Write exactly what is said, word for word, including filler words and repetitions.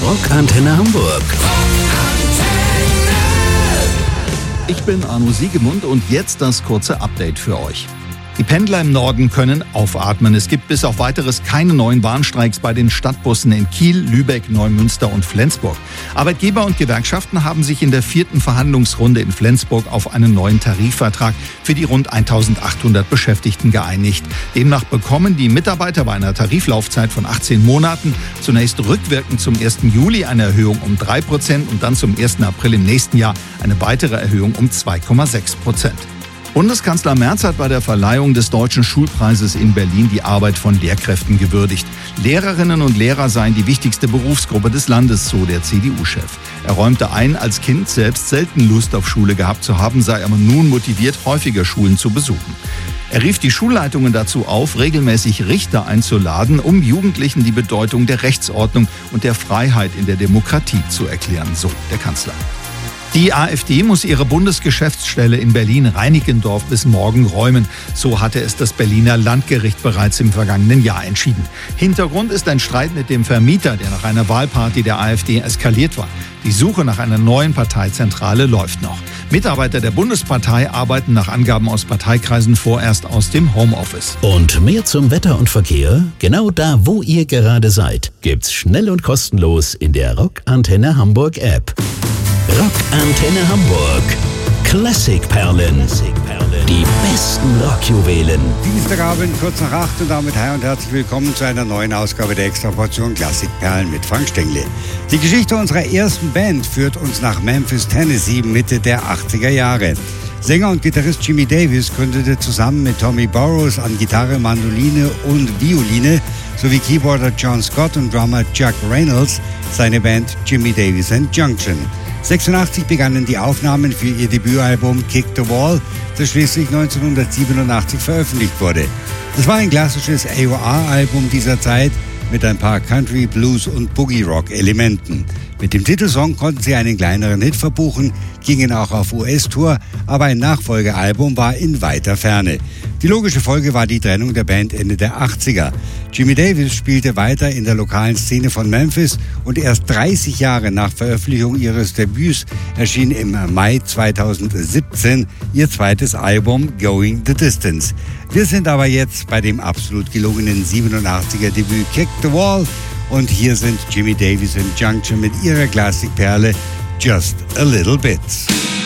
Rockantenne Hamburg. Ich bin Arno Siegemund und jetzt das kurze Update für euch. Die Pendler im Norden können aufatmen. Es gibt bis auf Weiteres keine neuen Bahnstreiks bei den Stadtbussen in Kiel, Lübeck, Neumünster und Flensburg. Arbeitgeber und Gewerkschaften haben sich in der vierten Verhandlungsrunde in Flensburg auf einen neuen Tarifvertrag für die rund eintausendachthundert Beschäftigten geeinigt. Demnach bekommen die Mitarbeiter bei einer Tariflaufzeit von achtzehn Monaten zunächst rückwirkend zum ersten Juli eine Erhöhung um drei Prozent und dann zum ersten April im nächsten Jahr eine weitere Erhöhung um zwei Komma sechs Prozent. Bundeskanzler Merz hat bei der Verleihung des Deutschen Schulpreises in Berlin die Arbeit von Lehrkräften gewürdigt. Lehrerinnen und Lehrer seien die wichtigste Berufsgruppe des Landes, so der C D U-Chef. Er räumte ein, als Kind selbst selten Lust auf Schule gehabt zu haben, sei aber nun motiviert, häufiger Schulen zu besuchen. Er rief die Schulleitungen dazu auf, regelmäßig Richter einzuladen, um Jugendlichen die Bedeutung der Rechtsordnung und der Freiheit in der Demokratie zu erklären, so der Kanzler. Die AfD muss ihre Bundesgeschäftsstelle in Berlin-Reinickendorf bis morgen räumen. So hatte es das Berliner Landgericht bereits im vergangenen Jahr entschieden. Hintergrund ist ein Streit mit dem Vermieter, der nach einer Wahlparty der AfD eskaliert war. Die Suche nach einer neuen Parteizentrale läuft noch. Mitarbeiter der Bundespartei arbeiten nach Angaben aus Parteikreisen vorerst aus dem Homeoffice. Und mehr zum Wetter und Verkehr? Genau da, wo ihr gerade seid, gibt's schnell und kostenlos in der Rockantenne Hamburg App. Rockantenne Hamburg. Klassikperlen. Die besten Rockjuwelen. Dienstagabend, kurz nach acht und damit hi und herzlich willkommen zu einer neuen Ausgabe der Extraportion Klassikperlen mit Frank Stengle. Die Geschichte unserer ersten Band führt uns nach Memphis, Tennessee, Mitte der achtziger Jahre. Sänger und Gitarrist Jimmy Davis gründete zusammen mit Tommy Burrows an Gitarre, Mandoline und Violine sowie Keyboarder John Scott und Drummer Chuck Reynolds seine Band Jimmy Davis and Junction. sechsundachtzig begannen die Aufnahmen für ihr Debütalbum Kick the Wall, das schließlich neunzehnhundertsiebenundachtzig veröffentlicht wurde. Das war ein klassisches A O R-Album dieser Zeit mit ein paar Country, Blues und Boogie-Rock-Elementen. Mit dem Titelsong konnten sie einen kleineren Hit verbuchen, gingen auch auf U S-Tour, aber ein Nachfolgealbum war in weiter Ferne. Die logische Folge war die Trennung der Band Ende der achtziger. Jimmy Davis spielte weiter in der lokalen Szene von Memphis und erst dreißig Jahre nach Veröffentlichung ihres Debüts erschien im Mai zweitausendsiebzehn ihr zweites Album Going the Distance. Wir sind aber jetzt bei dem absolut gelungenen siebenundachtziger Debüt Kick the Wall und hier sind Jimmy Davis and Junction mit ihrer Klassikperle Just a Little Bit.